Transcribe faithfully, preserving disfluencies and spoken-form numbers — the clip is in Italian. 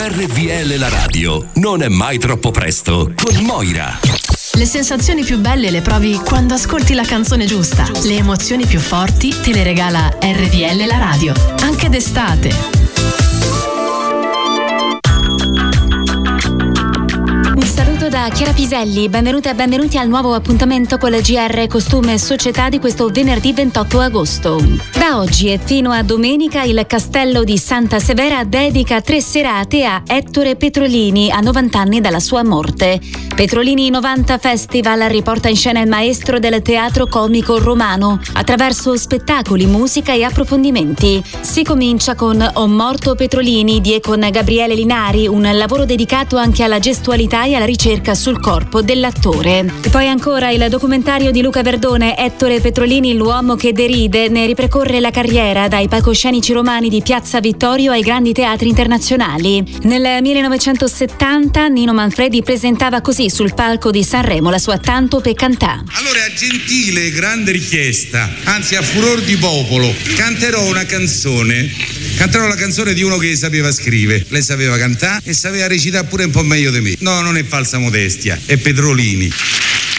R V L la radio, non è mai troppo presto, con Moira. Le sensazioni più belle le provi quando ascolti la canzone giusta. Le emozioni più forti te le regala R V L la radio, anche d'estate. Un saluto da Chiara Piselli, benvenute e benvenuti al nuovo appuntamento con la G R Costume e Società di questo venerdì ventotto agosto. Da oggi e fino a domenica il Castello di Santa Severa dedica tre serate a Ettore Petrolini a novanta anni dalla sua morte. Petrolini novanta Festival riporta in scena il maestro del teatro comico romano attraverso spettacoli, musica e approfondimenti. Si comincia con Ho morto Petrolini di e con Gabriele Linari, un lavoro dedicato anche alla gestualità e alla ricerca sul corpo dell'attore. E poi ancora il documentario di Luca Verdone, Ettore Petrolini, l'uomo che deride, ne ripercorre la carriera dai palcoscenici romani di Piazza Vittorio ai grandi teatri internazionali. Nel millenovecentosettanta Nino Manfredi presentava così sul palco di Sanremo la sua Tanto per cantà. Allora, a gentile e grande richiesta, anzi a furor di popolo, canterò una canzone. Canterò la canzone di uno che sapeva scrivere, lei sapeva cantare e sapeva recitare pure un po' meglio di me. No, non è falsa modestia, è Petrolini.